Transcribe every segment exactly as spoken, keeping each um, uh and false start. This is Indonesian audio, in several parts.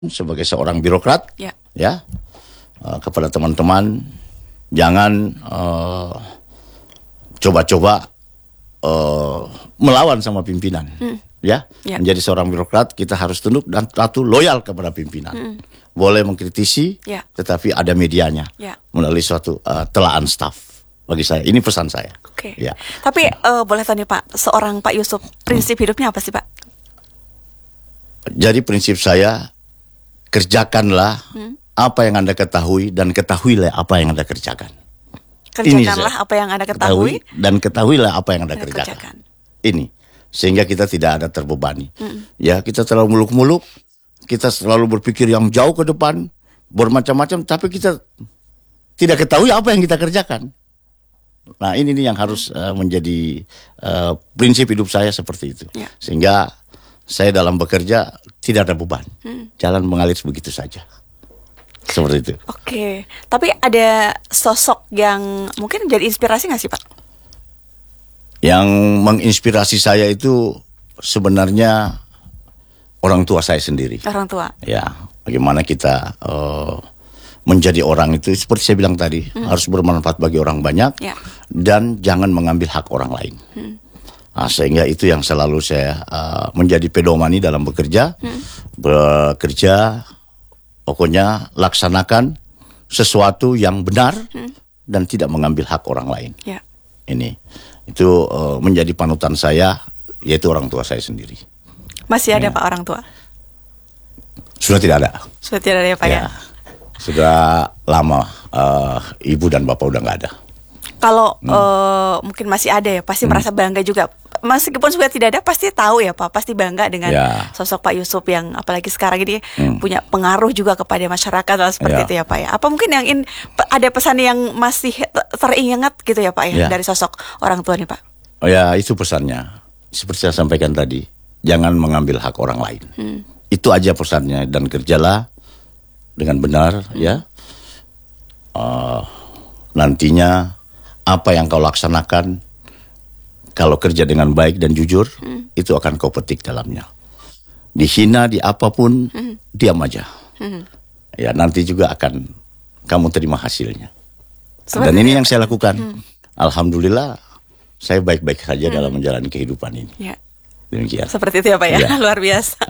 sebagai seorang birokrat, ya, ya uh, kepada teman-teman jangan uh, coba-coba uh, melawan sama pimpinan, hmm. ya. ya. Menjadi seorang birokrat kita harus tunduk dan patuh loyal kepada pimpinan. Hmm. Boleh mengkritisi, ya. tetapi ada medianya ya. melalui suatu uh, telaan staf. Bagi saya, ini pesan saya. Oke. Ya. Tapi uh, boleh tanya Pak, seorang Pak Yusuf prinsip hmm. hidupnya apa sih Pak? Jadi prinsip saya, kerjakanlah hmm. apa yang Anda ketahui dan ketahuilah apa yang Anda kerjakan. Kerjakanlah apa yang Anda ketahui, ketahui dan ketahuilah apa yang Anda kerjakan. kerjakan. Ini sehingga kita tidak ada terbebani. Hmm. Ya, kita terlalu muluk-muluk, kita selalu berpikir yang jauh ke depan, bermacam-macam, tapi kita tidak ketahui apa yang kita kerjakan. Nah, ini nih yang harus uh, menjadi uh, prinsip hidup saya seperti itu. Ya. Sehingga saya dalam bekerja tidak ada beban, hmm. jalan mengalir begitu saja, seperti itu. Oke, tapi ada sosok yang mungkin jadi inspirasi nggak sih Pak? Yang menginspirasi saya itu sebenarnya orang tua saya sendiri. Orang tua. Ya, bagaimana kita uh, menjadi orang itu seperti saya bilang tadi, hmm. harus bermanfaat bagi orang banyak, ya. dan jangan mengambil hak orang lain. Hmm. Nah, sehingga itu yang selalu saya uh, menjadi pedomani dalam bekerja, hmm. bekerja, pokoknya laksanakan sesuatu yang benar hmm. dan tidak mengambil hak orang lain. Ya. Ini itu uh, menjadi panutan saya, yaitu orang tua saya sendiri. Masih ada ya. Pak orang tua? Sudah tidak ada. Sudah tidak ada ya Pak ya? ya? Sudah lama uh, ibu dan bapak udah nggak ada. Kalau hmm. uh, mungkin masih ada ya, pasti hmm. merasa bangga juga. Meskipun sudah tidak ada, pasti tahu ya Pak, pasti bangga dengan ya. sosok Pak Yusuf yang apalagi sekarang ini hmm. punya pengaruh juga kepada masyarakat lah seperti ya. itu ya Pak ya. Apa mungkin yang in, ada pesan yang masih teringat gitu ya Pak ya, ya. dari sosok orang tua nih Pak? Oh ya, itu pesannya. Seperti saya sampaikan tadi, jangan mengambil hak orang lain. Hmm. Itu aja pesannya, dan kerjalah dengan benar hmm. ya. Uh, nantinya apa yang kau laksanakan, kalau kerja dengan baik dan jujur, hmm. itu akan kau petik dalamnya. Dihina di apapun, hmm. diam aja. Hmm. Ya, nanti juga akan kamu terima hasilnya. Seperti dan ini yang saya lakukan. Hmm. Alhamdulillah, saya baik-baik saja hmm. dalam menjalani kehidupan ini. Ya. Demikian. Seperti itu ya Pak ya, ya. Luar biasa.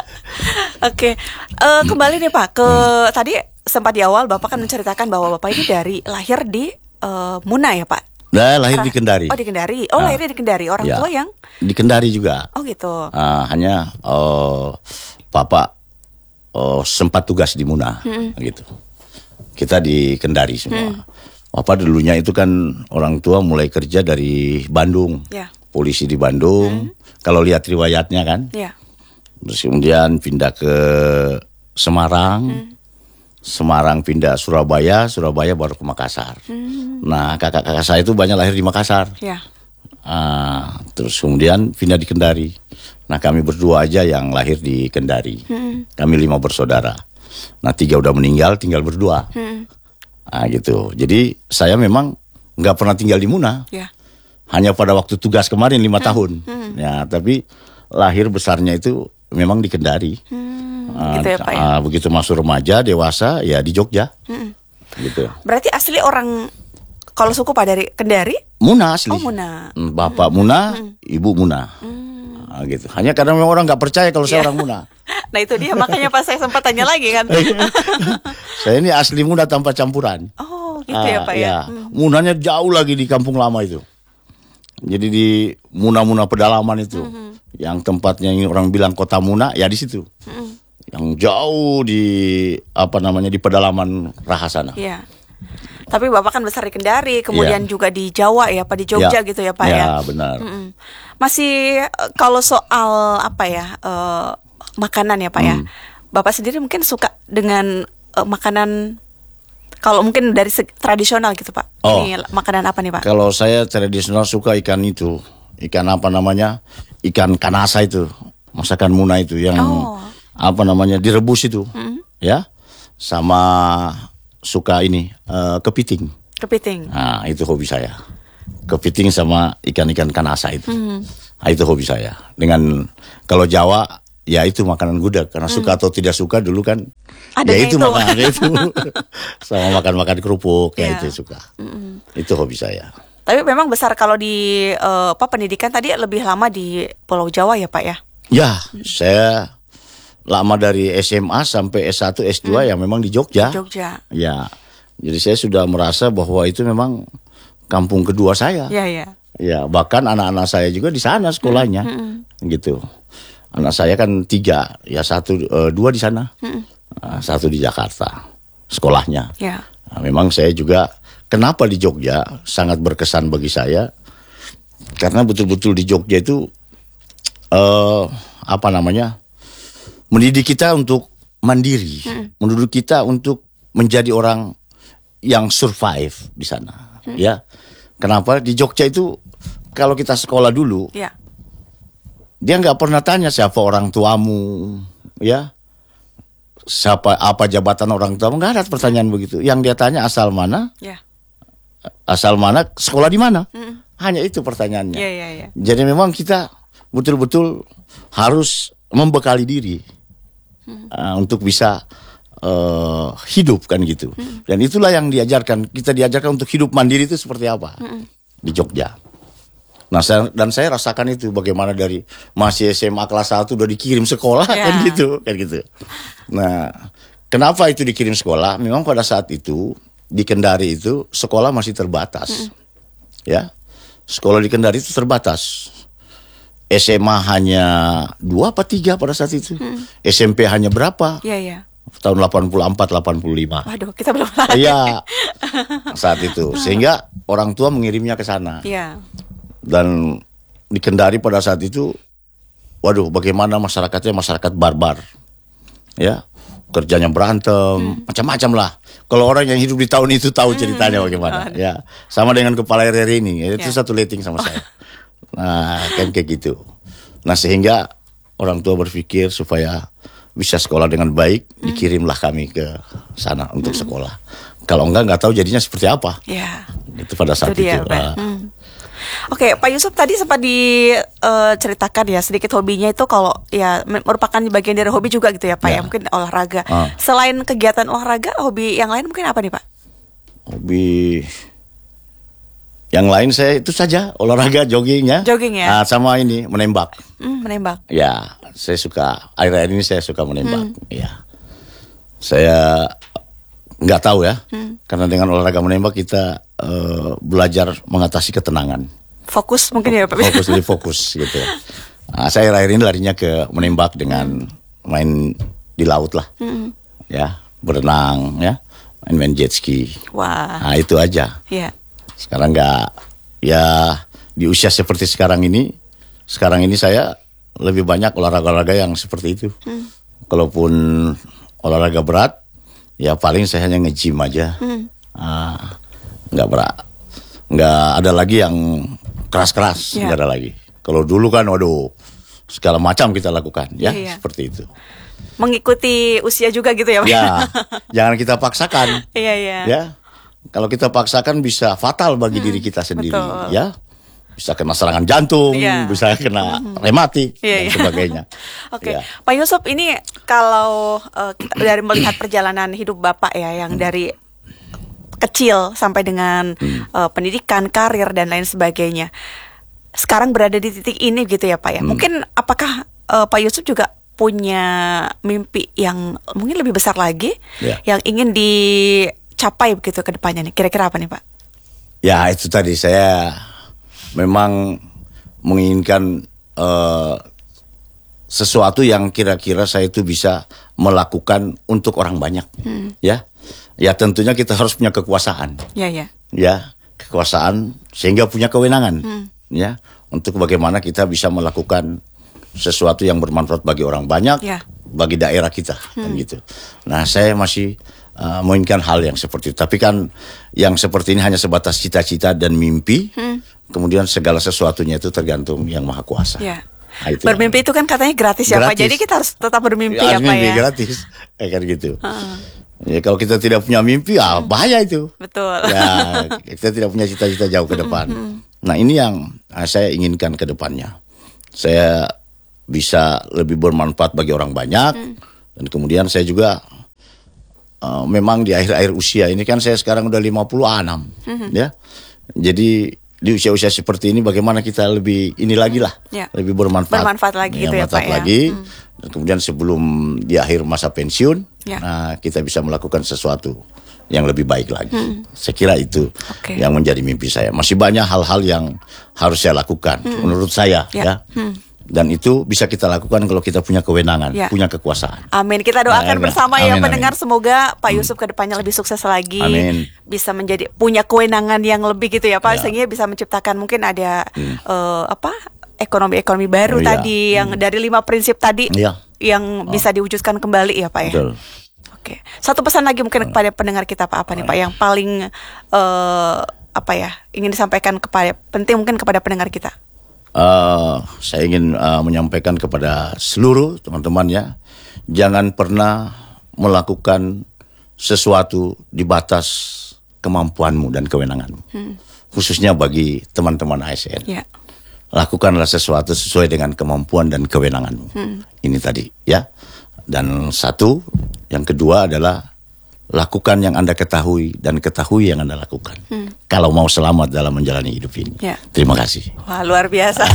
Oke, uh, kembali nih Pak ke hmm. tadi sempat di awal Bapak kan menceritakan bahwa Bapak ini dari lahir di uh, Muna ya Pak. Nah, lahir di Kendari. Oh, di Kendari. Oh, nah, lahirnya di Kendari. Orang ya, tua yang di Kendari juga. Oh, gitu. Uh, hanya uh, Papa uh, sempat tugas di Muna, hmm. gitu. Kita di Kendari semua. Hmm. Papa dulunya itu kan orang tua mulai kerja dari Bandung. Ya. Polisi di Bandung. Hmm. Kalau lihat riwayatnya kan. Ya. Terus kemudian pindah ke Semarang. Hmm. Semarang pindah Surabaya, Surabaya baru ke Makassar. Hmm. Nah, kakak-kakak saya itu banyak lahir di Makassar. Ya. Uh, terus kemudian pindah di Kendari. Nah, kami berdua aja yang lahir di Kendari. Hmm. Kami lima bersaudara. Nah, tiga udah meninggal, tinggal berdua. Hmm. Nah, gitu. Jadi saya memang nggak pernah tinggal di Muna. Ya. Hanya pada waktu tugas kemarin lima hmm. tahun. Hmm. Ya, tapi lahir besarnya itu memang di Kendari. Hmm. Uh, gitu ya, Pak, ya? Uh, begitu masuk remaja, dewasa, ya di Jogja. Hmm. Gitu. Berarti asli orang, kalau suku Pak dari Kendari? Muna asli. Oh, Muna. Bapak hmm. Muna, hmm. ibu Muna. Hmm. Uh, gitu. Hanya karena memang orang nggak percaya kalau saya orang Muna. Nah itu dia, makanya pas saya sempat tanya lagi kan. Saya ini asli Muna tanpa campuran. Oh gitu uh, ya Pak ya. ya. Hmm. Munanya jauh lagi di kampung lama itu. Jadi di Muna-Muna pedalaman itu, hmm. yang tempatnya orang bilang kota Muna, ya di situ. Hmm. Yang jauh di apa namanya di pedalaman Rahasana. Iya. Tapi Bapak kan besar di Kendari, kemudian ya. juga di Jawa ya, Pak, di Jogja ya. gitu ya Pak ya. Ya benar. Mm-mm. Masih kalau soal apa ya uh, makanan ya Pak hmm. ya. Bapak sendiri mungkin suka dengan uh, makanan kalau mungkin dari segi tradisional gitu Pak. Oh. Ini makanan apa nih Pak? Kalau saya tradisional suka ikan itu, ikan apa namanya, ikan kanasa itu, masakan Muna itu yang oh. apa namanya direbus itu, mm-hmm. ya, sama suka ini uh, kepiting. Kepiting. Nah itu hobi saya, kepiting sama ikan-ikan kanasa itu, mm-hmm. nah, itu hobi saya. Dengan kalau Jawa ya itu makanan gudeg. Karena hmm. suka atau tidak suka dulu kan, adanya ya itu, itu. makanan itu. Sama makan-makan kerupuk, ya, ya itu suka. Hmm. Itu hobi saya. Tapi memang besar kalau di uh, apa pendidikan tadi lebih lama di Pulau Jawa ya Pak ya? Ya, hmm. saya lama dari S M A sampai S satu, S dua hmm. ya memang di Jogja. Jogja. Ya, jadi saya sudah merasa bahwa itu memang kampung kedua saya. Ya, ya. Ya, bahkan anak-anak saya juga di sana sekolahnya, hmm. gitu. Anak saya kan tiga, ya satu, uh, dua di sana, hmm. uh, satu di Jakarta, sekolahnya. Ya. Nah, memang saya juga, kenapa di Jogja sangat berkesan bagi saya, karena betul-betul di Jogja itu, uh, apa namanya, mendidik kita untuk mandiri, hmm. mendidik kita untuk menjadi orang yang survive di sana, hmm. ya. Kenapa di Jogja itu kalau kita sekolah dulu, ya. Dia nggak pernah tanya siapa orang tuamu, ya, siapa apa jabatan orang tuamu, nggak ada pertanyaan hmm. begitu. Yang dia tanya asal mana, ya. asal mana, sekolah di mana, hmm. hanya itu pertanyaannya. Ya, ya, ya. Jadi memang kita betul-betul harus membekali diri hmm. uh, untuk bisa Uh, hidup kan gitu, hmm. dan itulah yang diajarkan kita diajarkan untuk hidup mandiri itu seperti apa hmm. di Jogja. Nah saya, dan saya rasakan itu bagaimana dari masih S M A kelas satu udah dikirim sekolah yeah. kan gitu, kan gitu. Nah kenapa itu dikirim sekolah? Memang pada saat itu di Kendari itu sekolah masih terbatas, hmm. ya sekolah di Kendari itu terbatas. S M A hanya dua apa tiga pada saat itu, hmm. S M P hanya berapa? Iya yeah, iya. Yeah. Tahun delapan puluh empat, delapan puluh lima. Waduh, kita belum lahir. Iya, saat itu. Sehingga orang tua mengirimnya ke sana. Iya. Dan di Kendari pada saat itu, waduh, bagaimana masyarakatnya masyarakat barbar. Ya, kerjanya berantem, hmm. macam-macam lah. Kalau orang yang hidup di tahun itu tahu ceritanya hmm. bagaimana. Oh. Ya, sama dengan kepala R R ini, itu ya. Satu letting sama saya. Nah, kan kayak gitu. Nah, sehingga orang tua berpikir supaya bisa sekolah dengan baik, hmm. dikirimlah kami ke sana untuk hmm. sekolah. Kalau enggak, nggak tahu jadinya seperti apa. Ya. Itu pada saat itu. Dia, itu. Uh. Hmm. Oke, Pak Yusuf tadi sempat diceritakan uh, ya sedikit hobinya itu kalau ya merupakan bagian dari hobi juga gitu ya Pak ya, ya mungkin olahraga. Uh. Selain kegiatan olahraga, hobi yang lain mungkin apa nih Pak? Hobi yang lain saya itu saja olahraga, jogging ya. Jogging ya. Uh, sama ini menembak. Hmm, menembak. Ya, saya suka. Akhir-akhir ini saya suka menembak. Hmm. Ya, saya nggak tahu ya. Hmm. Karena dengan olahraga menembak kita uh, belajar mengatasi ketenangan. Fokus mungkin ya Pak. Fokus lebih fokus gitu. Nah, saya akhir ini larinya ke menembak dengan main di laut lah. Hmm. Ya, berenang ya, main-main jet ski. Wah. Nah, itu aja. Iya. Sekarang nggak, ya di usia seperti sekarang ini, sekarang ini saya lebih banyak olahraga-olahraga yang seperti itu. Hmm. Kalaupun olahraga berat, ya paling saya hanya nge-gym aja. Hmm. Ah, nggak berat, nggak ada lagi yang keras-keras, yeah. nggak ada lagi. Kalau dulu kan, waduh, segala macam kita lakukan, ya yeah, yeah. seperti itu. Mengikuti usia juga gitu ya Pak? Ya, jangan kita paksakan. Iya iya. Ya. Kalau kita paksakan bisa fatal bagi hmm, diri kita sendiri, betul. Ya, bisa kena serangan jantung, yeah. bisa kena hmm. rematik yeah, dan yeah. sebagainya. Oke, okay. Ya. Pak Yusuf, ini kalau uh, kita dari melihat perjalanan hidup Bapak ya, yang hmm. dari kecil sampai dengan hmm. uh, pendidikan, karir dan lain sebagainya, sekarang berada di titik ini gitu ya Pak ya. Hmm. Mungkin apakah uh, Pak Yusuf juga punya mimpi yang mungkin lebih besar lagi, yeah. yang ingin di capai begitu ke depannya nih, kira-kira apa nih Pak? Ya itu tadi saya memang menginginkan uh, sesuatu yang kira-kira saya itu bisa melakukan untuk orang banyak, hmm. ya, ya tentunya kita harus punya kekuasaan, ya, ya, ya kekuasaan sehingga punya kewenangan, hmm. ya, untuk bagaimana kita bisa melakukan sesuatu yang bermanfaat bagi orang banyak, ya. Bagi daerah kita, hmm. kan gitu. Nah saya masih Uh, menginginkan hal yang seperti itu. Tapi kan yang seperti ini hanya sebatas cita-cita dan mimpi. Hmm. Kemudian segala sesuatunya itu tergantung yang maha kuasa. Ya. Nah, itu bermimpi yang... itu kan katanya gratis, gratis ya Pak. Jadi kita harus tetap bermimpi ya, ya Pak ya. Gratis, eh, kan gitu. Uh. Ya kalau kita tidak punya mimpi, ah bahaya itu. Betul. Ya, kita tidak punya cita-cita jauh ke depan. Nah ini yang ah, saya inginkan ke depannya. Saya bisa lebih bermanfaat bagi orang banyak. Hmm. Dan kemudian saya juga uh, memang di akhir-akhir usia ini kan saya sekarang udah lima puluh enam, hmm. ya. Jadi di usia-usia seperti ini bagaimana kita lebih ini lagi lah, ya. lebih bermanfaat, bermanfaat lagi gitu ya, Pak, lagi. Ya. Hmm. Dan kemudian sebelum di akhir masa pensiun, ya. nah, kita bisa melakukan sesuatu yang lebih baik lagi. Hmm. Saya kira itu okay. yang menjadi mimpi saya. Masih banyak hal-hal yang harus saya lakukan, hmm. menurut saya, ya. ya. Hmm. Dan itu bisa kita lakukan kalau kita punya kewenangan, ya. punya kekuasaan. Amin. Kita doakan nah, bersama amin, ya pendengar. Amin. Semoga Pak Yusuf hmm. kedepannya lebih sukses lagi. Amin. Bisa menjadi punya kewenangan yang lebih gitu ya Pak. Ya. Sehingga bisa menciptakan mungkin ada hmm. uh, apa ekonomi-ekonomi baru oh, tadi ya. yang hmm. dari lima prinsip tadi ya. yang oh. bisa diwujudkan kembali ya Pak ya. Betul. Oke. Satu pesan lagi mungkin kepada pendengar kita Pak, apa nih Pak yang paling uh, apa ya ingin disampaikan kepada penting mungkin kepada pendengar kita. Uh, saya ingin uh, menyampaikan kepada seluruh teman-teman ya, jangan pernah melakukan sesuatu di batas kemampuanmu dan kewenanganmu, hmm. khususnya bagi teman-teman A S N. Yeah. Lakukanlah sesuatu sesuai dengan kemampuan dan kewenanganmu. Hmm. Ini tadi ya. Dan satu, yang kedua adalah lakukan yang Anda ketahui dan ketahui yang Anda lakukan. Hmm. Kalau mau selamat dalam menjalani hidup ini. Ya. Terima kasih. Wah, luar biasa.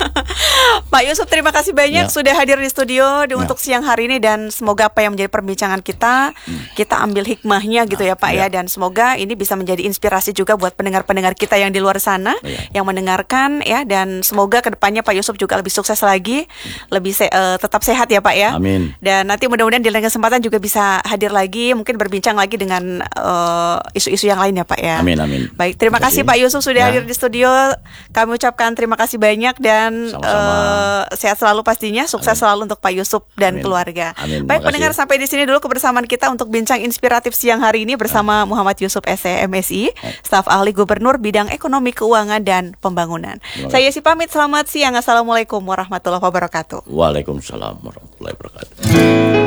Pak Yusuf, terima kasih banyak ya. sudah hadir di studio di, ya. untuk siang hari ini, dan semoga apa yang menjadi perbincangan kita, hmm. kita ambil hikmahnya gitu ya Pak ya. ya, dan semoga ini bisa menjadi inspirasi juga buat pendengar-pendengar kita yang di luar sana ya. yang mendengarkan ya, dan semoga kedepannya Pak Yusuf juga lebih sukses lagi, hmm. lebih se- uh, tetap sehat ya Pak ya. Amin. Dan nanti mudah-mudahan di lain kesempatan juga bisa hadir lagi, mungkin berbincang lagi dengan uh, isu-isu yang lain ya Pak ya. Amin, amin. Baik, terima kasih Pak Yusuf sudah ya. hadir di studio. Kami ucapkan terima kasih banyak dan uh, sehat selalu pastinya, sukses amin. selalu untuk Pak Yusuf dan amin. keluarga. Amin. Baik pendengar, sampai di sini dulu kebersamaan kita untuk bincang inspiratif siang hari ini bersama amin. Muhammad Yusuf S E M S I, staf ahli Gubernur bidang ekonomi, keuangan dan pembangunan. Saya Yesi pamit, selamat siang. Assalamualaikum warahmatullahi wabarakatuh. Waalaikumsalam warahmatullahi wabarakatuh.